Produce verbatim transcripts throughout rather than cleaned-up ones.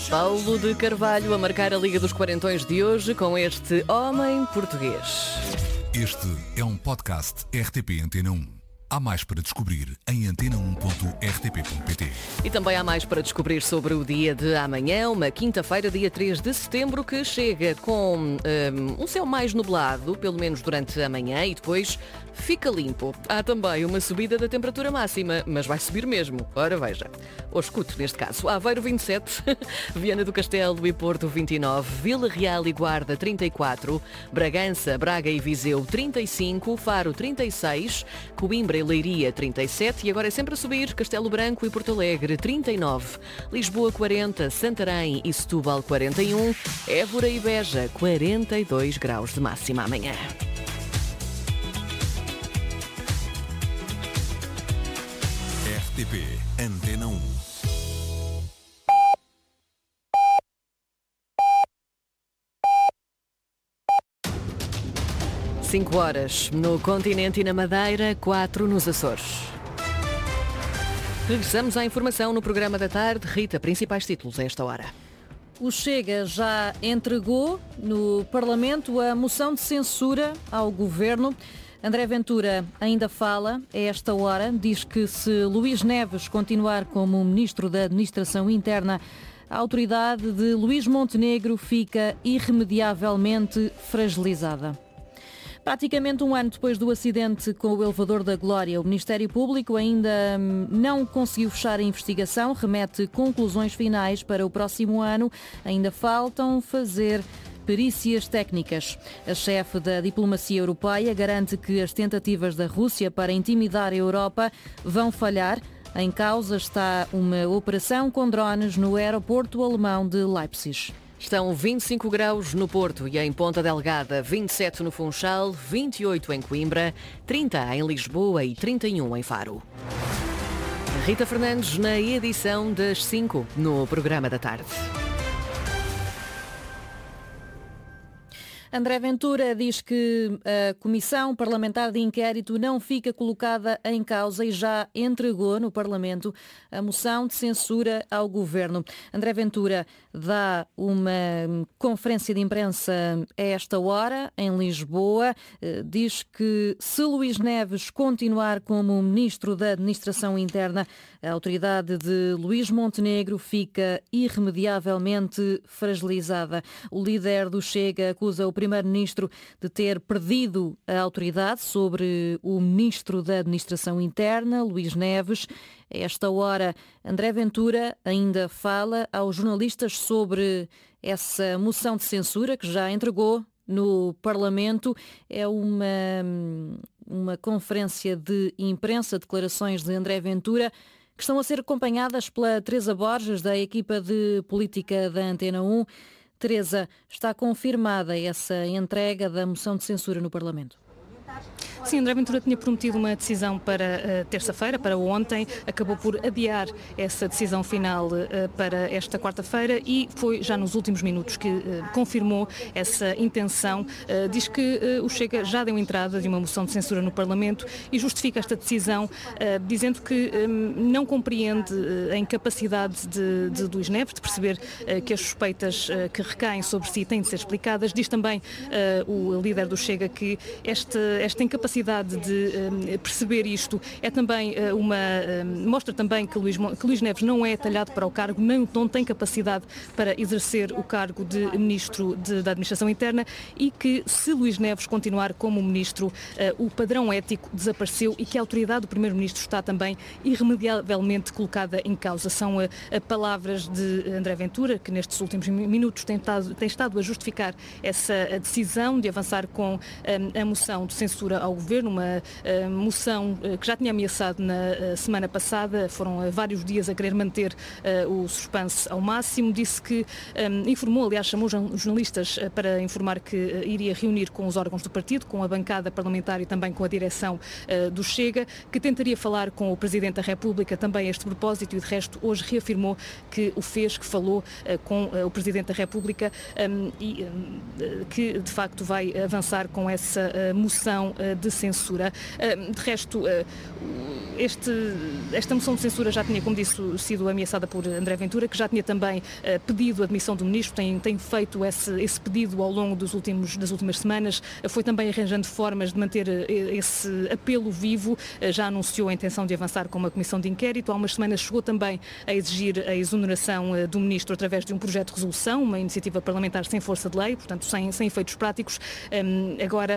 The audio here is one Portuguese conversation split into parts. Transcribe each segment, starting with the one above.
Paulo de Carvalho a marcar a Liga dos Quarentões de hoje com este Homem Português. Este é um podcast R T P Antena um. Há mais para descobrir em antena um ponto r t p ponto p t. E também há mais para descobrir sobre o dia de amanhã, uma quinta-feira, dia três de setembro, que chega com um, um céu mais nublado, pelo menos durante a manhã, e depois fica limpo. Há também uma subida da temperatura máxima, mas vai subir mesmo. Ora veja, ou escute neste caso. Aveiro vinte e sete, Viana do Castelo e Porto vinte e nove, Vila Real e Guarda trinta e quatro, Bragança, Braga e Viseu trinta e cinco, Faro trinta e seis, Coimbra e Leiria trinta e sete e agora é sempre a subir, Castelo Branco e Porto Alegre trinta e nove, Lisboa quarenta, Santarém e Setúbal quarenta e um, Évora e Beja quarenta e dois graus de máxima amanhã. R T P Antena um. cinco horas no continente e na Madeira, quatro nos Açores. Regressamos à informação no programa da tarde. Rita, principais títulos a esta hora. O Chega já entregou no Parlamento a moção de censura ao Governo. André Ventura ainda fala a esta hora, diz que se Luís Neves continuar como Ministro da Administração Interna, a autoridade de Luís Montenegro fica irremediavelmente fragilizada. Praticamente um ano depois do acidente com o elevador da Glória, o Ministério Público ainda não conseguiu fechar a investigação, remete conclusões finais para o próximo ano. Ainda faltam fazer perícias técnicas. A chefe da diplomacia europeia garante que as tentativas da Rússia para intimidar a Europa vão falhar. Em causa está uma operação com drones no aeroporto alemão de Leipzig. Estão vinte e cinco graus no Porto e em Ponta Delgada, vinte e sete no Funchal, vinte e oito em Coimbra, trinta em Lisboa e trinta e um em Faro. Rita Fernandes na edição das cinco no programa da tarde. André Ventura diz que a Comissão Parlamentar de Inquérito não fica colocada em causa e já entregou no Parlamento a moção de censura ao Governo. André Ventura dá uma conferência de imprensa a esta hora em Lisboa. Diz que se Luís Neves continuar como Ministro da Administração Interna, a autoridade de Luís Montenegro fica irremediavelmente fragilizada. O líder do Chega acusa o Primeiro-Ministro de ter perdido a autoridade sobre o Ministro da Administração Interna, Luís Neves. A esta hora, André Ventura ainda fala aos jornalistas sobre essa moção de censura que já entregou no Parlamento. É uma, uma conferência de imprensa, declarações de André Ventura, que estão a ser acompanhadas pela Teresa Borges, da equipa de política da Antena um. Teresa, está confirmada essa entrega da moção de censura no Parlamento? Sim, André Ventura tinha prometido uma decisão para uh, terça-feira, para ontem, acabou por adiar essa decisão final uh, para esta quarta-feira e foi já nos últimos minutos que uh, confirmou essa intenção. Uh, diz que uh, o Chega já deu entrada de uma moção de censura no Parlamento e justifica esta decisão uh, dizendo que um, não compreende uh, a incapacidade de, de Luís Neves de perceber uh, que as suspeitas uh, que recaem sobre si têm de ser explicadas. Diz também uh, o líder do Chega que esta, esta incapacidade de um, perceber isto é também uh, uma um, mostra também que Luís, que Luís Neves não é talhado para o cargo, não, não tem capacidade para exercer o cargo de Ministro de, da Administração Interna e que se Luís Neves continuar como Ministro, uh, o padrão ético desapareceu e que a autoridade do Primeiro-Ministro está também irremediavelmente colocada em causa. São uh, palavras de André Ventura, que nestes últimos minutos tem estado, tem estado a justificar essa decisão de avançar com um, a moção de censura ao Governo, uma uh, moção uh, que já tinha ameaçado na uh, semana passada. Foram uh, vários dias a querer manter uh, o suspense ao máximo. Disse que, um, informou, aliás, chamou jornalistas uh, para informar que uh, iria reunir com os órgãos do partido, com a bancada parlamentar e também com a direção uh, do Chega, que tentaria falar com o Presidente da República também a este propósito e, de resto, hoje reafirmou que o fez, que falou uh, com uh, o Presidente da República um, e um, que, de facto, vai avançar com essa uh, moção uh, de censura. De resto, este, esta moção de censura já tinha, como disse, sido ameaçada por André Ventura, que já tinha também uh, pedido a demissão do ministro, tem, tem feito esse, esse pedido ao longo dos últimos, das últimas semanas, uh, foi também arranjando formas de manter uh, esse apelo vivo, uh, já anunciou a intenção de avançar com uma comissão de inquérito, há umas semanas chegou também a exigir a exoneração uh, do ministro através de um projeto de resolução, uma iniciativa parlamentar sem força de lei, portanto sem, sem efeitos práticos. Um, agora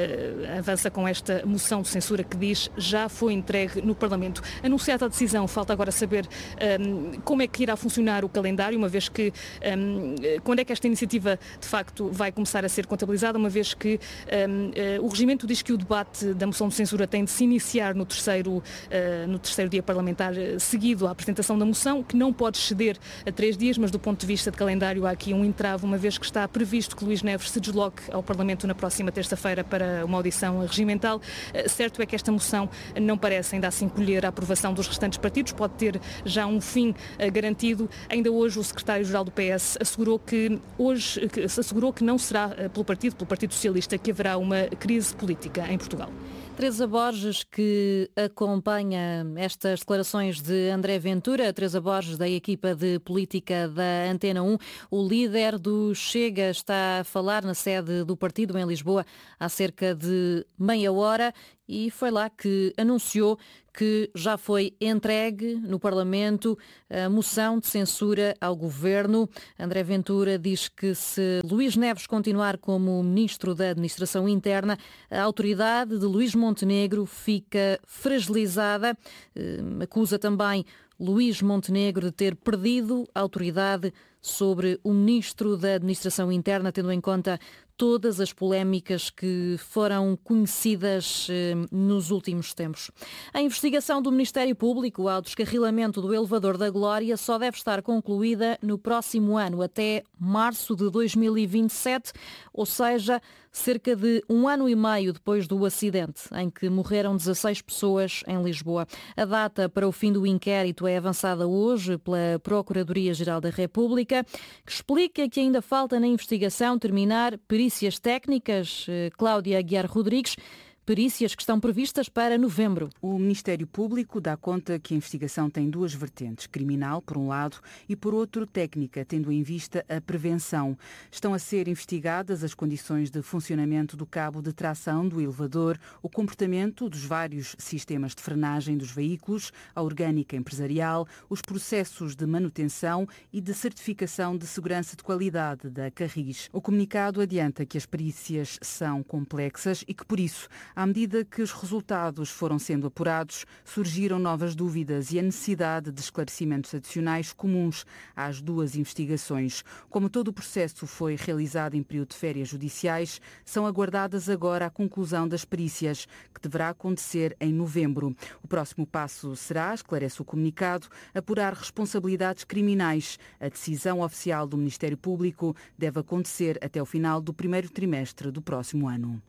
uh, avança com esta moção de censura que diz já foi entregue no Parlamento. Anunciada a decisão, falta agora saber um, como é que irá funcionar o calendário, uma vez que um, quando é que esta iniciativa de facto vai começar a ser contabilizada, uma vez que um, uh, o regimento diz que o debate da moção de censura tem de se iniciar no terceiro, uh, no terceiro dia parlamentar uh, seguido à apresentação da moção, que não pode exceder a três dias, mas do ponto de vista de calendário há aqui um entrave, uma vez que está previsto que Luís Neves se desloque ao Parlamento na próxima terça-feira para uma audição regimental. Uh, certo é que esta moção não parece ainda assim colher a aprovação dos restantes partidos, pode ter já um fim uh, garantido. Ainda hoje o secretário-geral do P S assegurou que hoje que, assegurou que não será uh, pelo partido, pelo Partido Socialista, que haverá uma crise política em Portugal. Teresa Borges, que acompanha estas declarações de André Ventura, Teresa Borges, da equipa de política da Antena um, o líder do Chega está a falar na sede do partido em Lisboa há cerca de meia hora e foi lá que anunciou que já foi entregue no Parlamento a moção de censura ao governo. André Ventura diz que se Luís Neves continuar como ministro da Administração Interna, a autoridade de Luís Montenegro fica fragilizada. Acusa também Luís Montenegro de ter perdido a autoridade sobre o ministro da Administração Interna, tendo em conta todas as polémicas que foram conhecidas eh, nos últimos tempos. A investigação do Ministério Público ao descarrilamento do elevador da Glória só deve estar concluída no próximo ano, até março de dois mil e vinte e sete, ou seja, cerca de um ano e meio depois do acidente em que morreram dezasseis pessoas em Lisboa. A data para o fim do inquérito é avançada hoje pela Procuradoria-Geral da República, que explica que ainda falta na investigação terminar perícias técnicas. Cláudia Aguiar Rodrigues, perícias que estão previstas para novembro. O Ministério Público dá conta que a investigação tem duas vertentes, criminal, por um lado, e por outro, técnica, tendo em vista a prevenção. Estão a ser investigadas as condições de funcionamento do cabo de tração do elevador, o comportamento dos vários sistemas de frenagem dos veículos, a orgânica empresarial, os processos de manutenção e de certificação de segurança de qualidade da Carris. O comunicado adianta que as perícias são complexas e que, por isso, à medida que os resultados foram sendo apurados, surgiram novas dúvidas e a necessidade de esclarecimentos adicionais comuns às duas investigações. Como todo o processo foi realizado em período de férias judiciais, são aguardadas agora a conclusão das perícias, que deverá acontecer em novembro. O próximo passo será, esclarece o comunicado, apurar responsabilidades criminais. A decisão oficial do Ministério Público deve acontecer até o final do primeiro trimestre do próximo ano.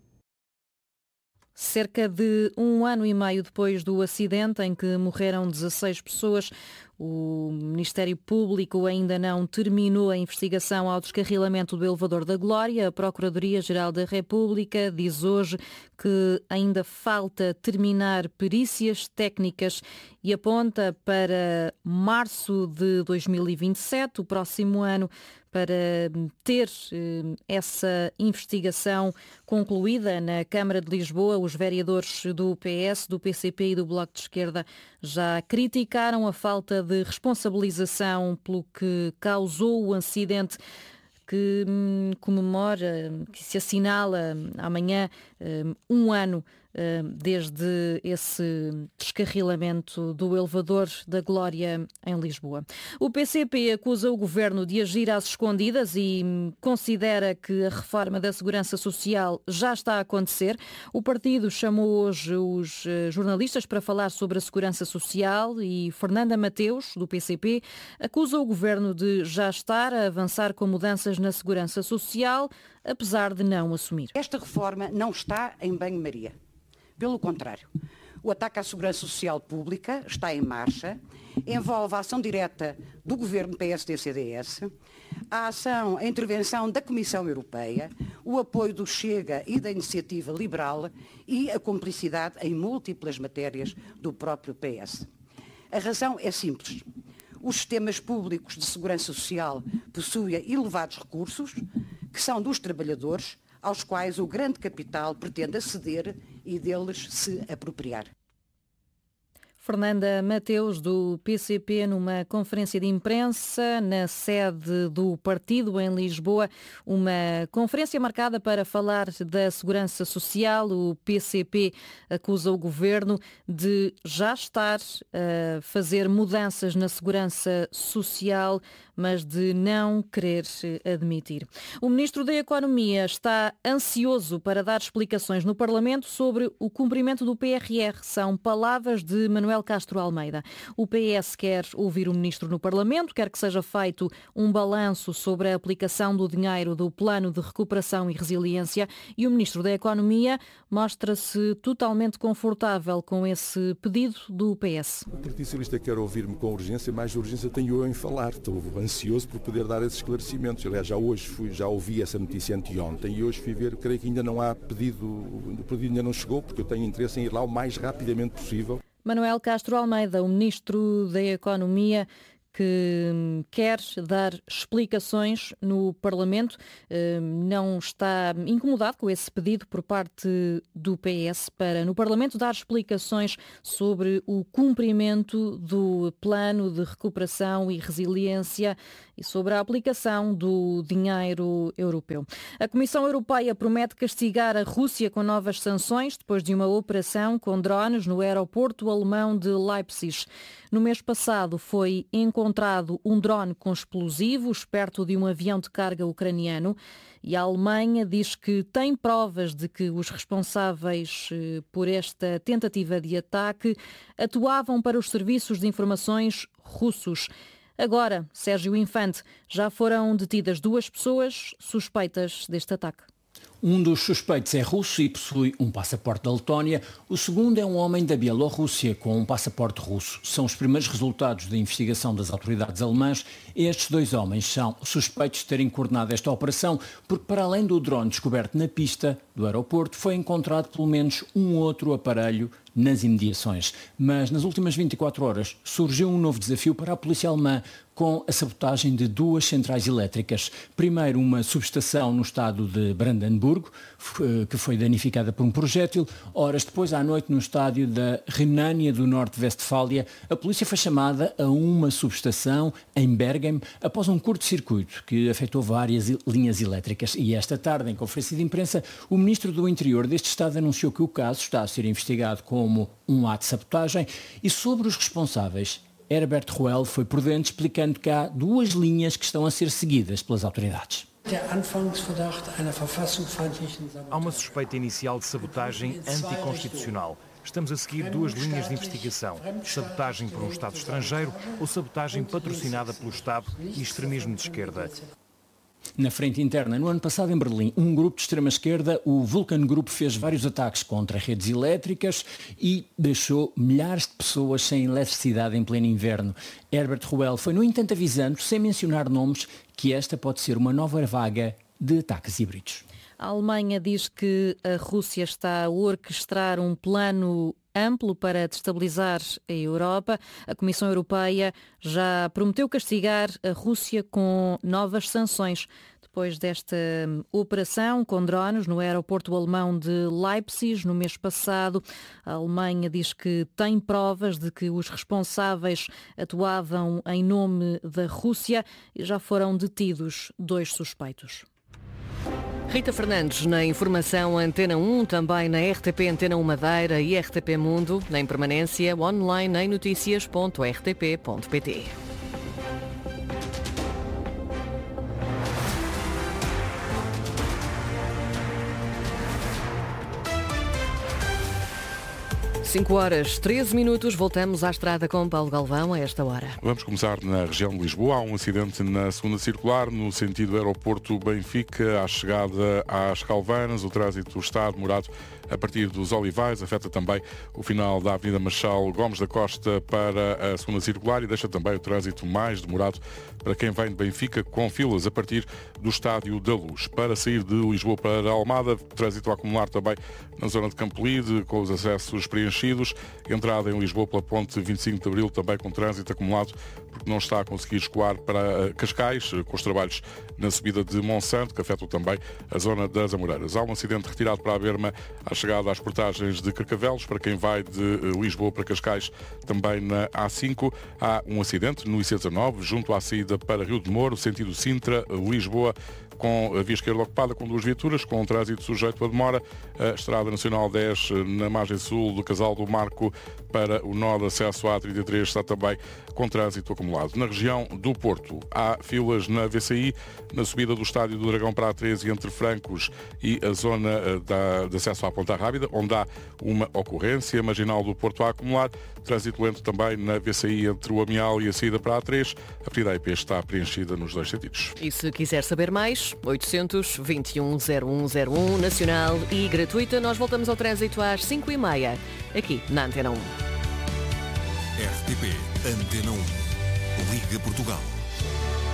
Cerca de um ano e meio depois do acidente em que morreram dezasseis pessoas, o Ministério Público ainda não terminou a investigação ao descarrilamento do elevador da Glória. A Procuradoria-Geral da República diz hoje que ainda falta terminar perícias técnicas e aponta para março de dois mil e vinte e sete, o próximo ano, para ter eh, essa investigação concluída. Na Câmara de Lisboa, os vereadores do P S, do P C P e do Bloco de Esquerda já criticaram a falta de responsabilização pelo que causou o acidente que hum, comemora, que se assinala amanhã hum, um ano hum, desde esse descarrilamento do elevador da Glória em Lisboa. O P C P acusa o governo de agir às escondidas e hum, considera que a reforma da Segurança Social já está a acontecer. O partido chamou hoje os uh, jornalistas para falar sobre a Segurança Social e Fernanda Mateus, do P C P, acusa o governo de já estar a avançar com mudanças na Segurança Social, apesar de não assumir. Esta reforma não está em banho-maria. Pelo contrário, o ataque à segurança social pública está em marcha, envolve a ação direta do governo P S D C D S, a ação, a intervenção da Comissão Europeia, o apoio do Chega e da Iniciativa Liberal e a cumplicidade em múltiplas matérias do próprio P S. A razão é simples. Os sistemas públicos de segurança social possuem elevados recursos, que são dos trabalhadores, aos quais o grande capital pretende aceder e deles se apropriar. Fernanda Mateus, do P C P, numa conferência de imprensa na sede do partido em Lisboa, uma conferência marcada para falar da segurança social. O P C P acusa o governo de já estar a fazer mudanças na segurança social, mas de não querer admitir. O Ministro da Economia está ansioso para dar explicações no Parlamento sobre o cumprimento do P R R. São palavras de Manuel Castro Almeida. O P S quer ouvir o Ministro no Parlamento, quer que seja feito um balanço sobre a aplicação do dinheiro do Plano de Recuperação e Resiliência, e o Ministro da Economia mostra-se totalmente confortável com esse pedido do P S. O Partido Socialista quer ouvir-me com urgência, mais urgência tenho eu em falar. Estou ansioso por poder dar esses esclarecimentos. Aliás, já hoje fui, já ouvi essa notícia anteontem e hoje fui ver, creio que ainda não há pedido, o pedido ainda não chegou, porque eu tenho interesse em ir lá o mais rapidamente possível. Manuel Castro Almeida, o Ministro da Economia, que quer dar explicações no Parlamento, não está incomodado com esse pedido por parte do P S para, no Parlamento, dar explicações sobre o cumprimento do Plano de Recuperação e Resiliência e sobre a aplicação do dinheiro europeu. A Comissão Europeia promete castigar a Rússia com novas sanções depois de uma operação com drones no aeroporto alemão de Leipzig. No mês passado foi encontrado um drone com explosivos perto de um avião de carga ucraniano e a Alemanha diz que tem provas de que os responsáveis por esta tentativa de ataque atuavam para os serviços de informações russos. Agora, Sérgio Infante, já foram detidas duas pessoas suspeitas deste ataque. Um dos suspeitos é russo e possui um passaporte da Letónia. O segundo é um homem da Bielorrússia com um passaporte russo. São os primeiros resultados da investigação das autoridades alemãs. Estes dois homens são suspeitos de terem coordenado esta operação porque, para além do drone descoberto na pista do aeroporto, foi encontrado pelo menos um outro aparelho nas imediações. Mas nas últimas vinte e quatro horas surgiu um novo desafio para a polícia alemã com a sabotagem de duas centrais elétricas. Primeiro, uma subestação no estado de Brandenburgo, que foi danificada por um projétil. Horas depois, à noite, no estádio da Renânia do Norte-Westfália, a polícia foi chamada a uma subestação em Bergen após um curto-circuito que afetou várias linhas elétricas. E esta tarde, em conferência de imprensa, o ministro do Interior deste estado anunciou que o caso está a ser investigado como um ato de sabotagem. E sobre os responsáveis, Herbert Ruel foi prudente, explicando que há duas linhas que estão a ser seguidas pelas autoridades. Há uma suspeita inicial de sabotagem anticonstitucional. Estamos a seguir duas linhas de investigação: sabotagem por um Estado estrangeiro ou sabotagem patrocinada pelo Estado e extremismo de esquerda. Na frente interna, no ano passado em Berlim, um grupo de extrema-esquerda, o Vulcan Group, fez vários ataques contra redes elétricas e deixou milhares de pessoas sem eletricidade em pleno inverno. Herbert Ruel foi, no entanto, avisando, sem mencionar nomes, que esta pode ser uma nova vaga de ataques híbridos. A Alemanha diz que a Rússia está a orquestrar um plano amplo para destabilizar a Europa. A Comissão Europeia já prometeu castigar a Rússia com novas sanções depois desta operação com drones no aeroporto alemão de Leipzig no mês passado. A Alemanha diz que tem provas de que os responsáveis atuavam em nome da Rússia e já foram detidos dois suspeitos. Rita Fernandes na Informação Antena um, também na R T P Antena um Madeira e R T P Mundo, em permanência online em notícias ponto r t p ponto p t. cinco horas, treze minutos, voltamos à estrada com Paulo Galvão a esta hora. Vamos começar na região de Lisboa. Há um acidente na segunda circular, no sentido aeroporto Benfica, à chegada às Calvanas. O trânsito está demorado a partir dos Olivais, afeta também o final da Avenida Marechal Gomes da Costa para a segunda circular e deixa também o trânsito mais demorado para quem vem de Benfica, com filas a partir do Estádio da Luz. Para sair de Lisboa para Almada, trânsito a acumular também na zona de Campolide, com os acessos preenchidos. Entrada em Lisboa pela ponte vinte e cinco de Abril, também com trânsito acumulado, porque não está a conseguir escoar para Cascais, com os trabalhos na subida de Monsanto, que afetam também a zona das Amoreiras. Há um acidente retirado para a Berma à chegada às portagens de Carcavelos, para quem vai de Lisboa para Cascais, também na A cinco. Há um acidente no I C dezanove, junto à saída para Rio de Moro, sentido Sintra-Lisboa, com a via esquerda ocupada com duas viaturas, com um trânsito sujeito a demora. A Estrada Nacional dez, na margem sul do Casal do Marco, para o nó de acesso à A trinta e três, está também com trânsito acumulado. Na região do Porto, há filas na V C I, na subida do Estádio do Dragão para a treze, entre Francos e a zona da, de acesso à Ponta Rábida, onde há uma ocorrência. Marginal do Porto a acumular. Trânsito lento também na V C I, entre o Amial e a saída para a A três. A Avenida A I P está preenchida nos dois sentidos. E se quiser saber mais, oitocentos, vinte e um, zero um zero um, nacional e gratuita. Nós voltamos ao trânsito às cinco e meia, aqui na Antena um. R T P Antena um. Liga Portugal.